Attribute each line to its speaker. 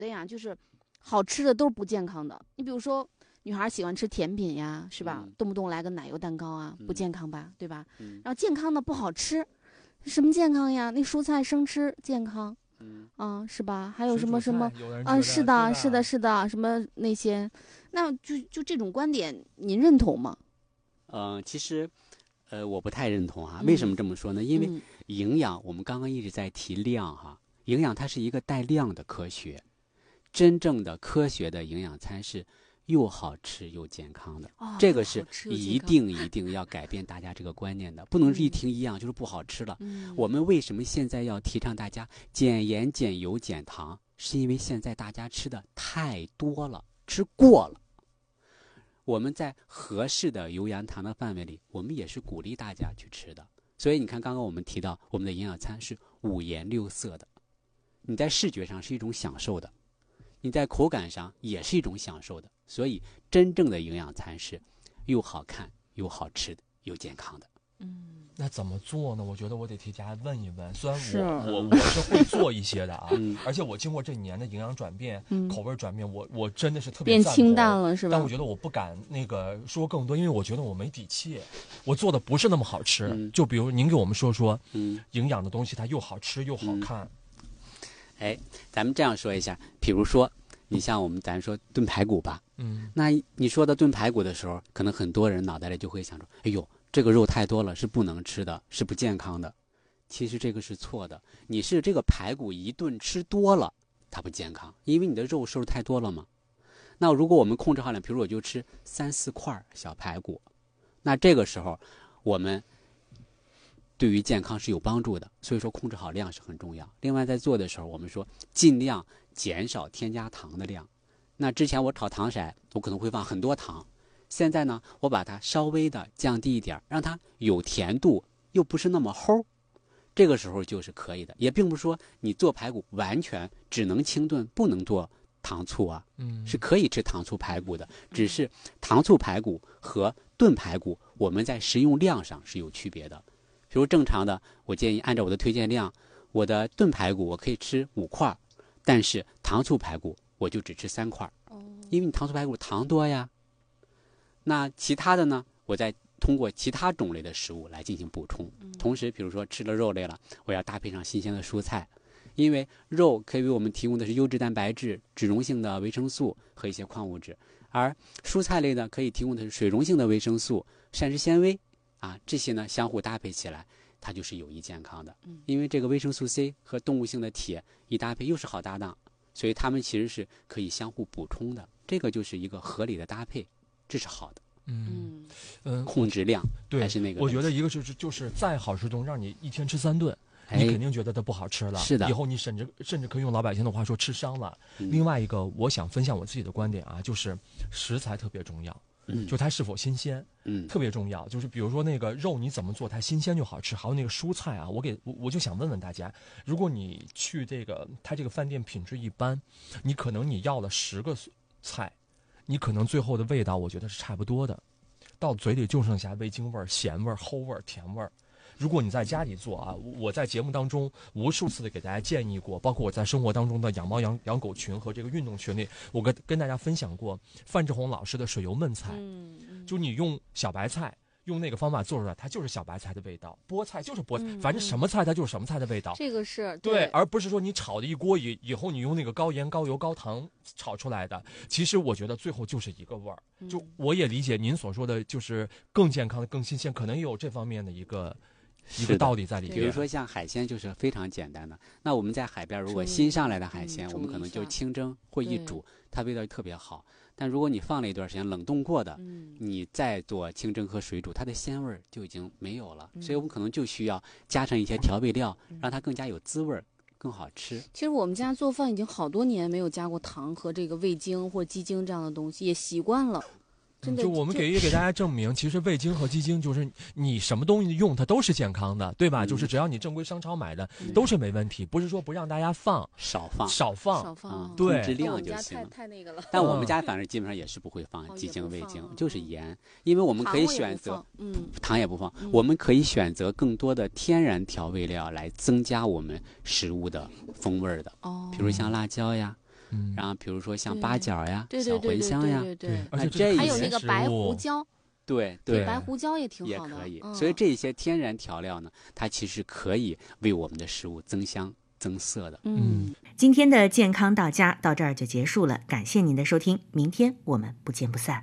Speaker 1: 的呀，就是好吃的都是不健康的。你比如说，女孩喜欢吃甜品呀，是吧？动不动来个奶油蛋糕啊，不健康吧，对吧？然后健康的不好吃，什么健康呀？那蔬菜生吃健康。是吧？还有什么什么是的，是的，是的，什么那些，那就这种观点，您认同吗？
Speaker 2: 其实，我不太认同哈。为什么这么说呢？因为营养，我们刚刚一直在提量哈，营养它是一个带量的科学，真正的科学的营养餐是又好吃又健康的，这个是一定要改变大家这个观念的，不能一听一样就是不好吃了。我们为什么现在要提倡大家减盐、减油、减糖？是因为现在大家吃的太多了，吃过了。我们在合适的油盐糖的范围里，我们也是鼓励大家去吃的。所以你看，刚刚我们提到我们的营养餐是五颜六色的，你在视觉上是一种享受的，你在口感上也是一种享受的。所以真正的营养餐是又好看又好吃的又健康的。
Speaker 3: 那怎么做呢？我觉得我得替大家问一问。虽然我是会做一些的啊，而且我经过这几年的营养转变、口味转变，我真的是特别
Speaker 1: 变清淡了，是吧？
Speaker 3: 但我觉得我不敢说更多，因为我觉得我没底气，我做的不是那么好吃。就比如您给我们说说，营养的东西它又好吃又好看。
Speaker 2: 咱们这样说一下，比如说你像咱说炖排骨吧，那你说到炖排骨的时候，可能很多人脑袋里就会想说，哎呦，这个肉太多了，是不能吃的，是不健康的。其实这个是错的，你是这个排骨一顿吃多了，它不健康，因为你的肉摄入太多了嘛。那如果我们控制好量，比如我就吃3、4块小排骨，那这个时候我们对于健康是有帮助的，所以说控制好量是很重要。另外在做的时候，我们说尽量减少添加糖的量。那之前我炒糖色，我可能会放很多糖，现在呢，我把它稍微的降低一点，让它有甜度，又不是那么齁，这个时候就是可以的。也并不是说你做排骨完全只能清炖，不能做糖醋啊，是可以吃糖醋排骨的，只是糖醋排骨和炖排骨，我们在食用量上是有区别的。比如正常的，我建议按照我的推荐量，我的炖排骨我可以吃5块，但是糖醋排骨我就只吃3块，因为你糖醋排骨糖多呀。那其他的呢，我再通过其他种类的食物来进行补充。同时比如说吃了肉类了，我要搭配上新鲜的蔬菜，因为肉可以为我们提供的是优质蛋白质、脂溶性的维生素和一些矿物质，而蔬菜类呢可以提供的是水溶性的维生素、膳食纤维啊，这些呢相互搭配起来，它就是有益健康的。因为这个维生素 C 和动物性的铁一搭配又是好搭档，所以它们其实是可以相互补充的，这个就是一个合理的搭配，这是好的。控制量还是那个。
Speaker 3: 我觉得一个就是再好吃东西，让你一天吃3顿，你肯定觉得它不好吃了。
Speaker 2: 是的，
Speaker 3: 以后你甚至可以用老百姓的话说吃伤了。另外一个，我想分享我自己的观点啊，就是食材特别重要。就它是否新鲜，特别重要。就是比如说那个肉你怎么做它新鲜就好吃，还有那个蔬菜啊，我就想问问大家，如果你去它这个饭店品质一般，你可能你要了10个菜，你可能最后的味道我觉得是差不多的，到嘴里就剩下味精味、咸味、齁味、甜味。如果你在家里做啊，我在节目当中无数次的给大家建议过，包括我在生活当中的养猫养狗群和这个运动群里，我跟大家分享过范志红老师的水油焖菜。就你用小白菜用那个方法做出来，它就是小白菜的味道，菠菜就是菠菜，反正什么菜它就是什么菜的味道。
Speaker 1: 这个是
Speaker 3: 对，而不是说你炒的一锅以后你用那个高盐高油高糖炒出来的，其实我觉得最后就是一个味儿。就我也理解您所说的，就是更健康的更新鲜，可能也有这方面的一个道理在里面。
Speaker 2: 比如说像海鲜就是非常简单的，那我们在海边如果新上来的海鲜，我们可能就清蒸或一煮，它味道就特别好。但如果你放了一段时间冷冻过的，你再做清蒸和水煮，它的鲜味就已经没有了。所以我们可能就需要加上一些调味料，让它更加有滋味，更好吃。
Speaker 1: 其实我们家做饭已经好多年没有加过糖和这个味精或鸡精这样的东西，也习惯了。
Speaker 3: 就我们也给大家证明，其实味精和鸡精就是你什么东西用它都是健康的，对吧？就是只要你正规商超买的都是没问题，不是说不让大家放，
Speaker 2: 少放，
Speaker 3: 对，
Speaker 2: 控制量就行了。
Speaker 1: 太那个了。
Speaker 2: 但我们家反正基本上也是不会放鸡精、味精，就是盐，因为我们可以选择糖也不放，我们可以选择更多的天然调味料来增加我们食物的风味的。比如像辣椒呀， 然后比如说像八角呀、小茴香呀，
Speaker 1: 而且还有那个白胡椒。
Speaker 2: 对，
Speaker 1: 白胡椒也挺好的，
Speaker 2: 也可以。所以这些天然调料呢，它其实可以为我们的食物增香增色的。
Speaker 4: 今天的健康到家到这儿就结束了，感谢您的收听，明天我们不见不散。